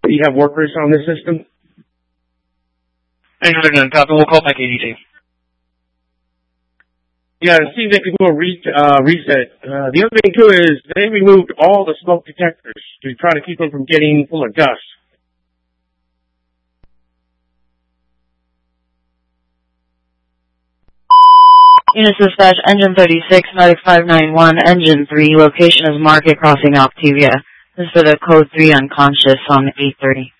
Do you have workers on this system? Hang on, copy. We'll call back ADT. Yeah, see if they can do a reset. The other thing, too, is they removed all the smoke detectors to try to keep them from getting full of dust. Unit Dispatch, Engine 36, Medic 591, Engine 3, location is Market Crossing, Octavia. This is for the Code 3 unconscious on 830.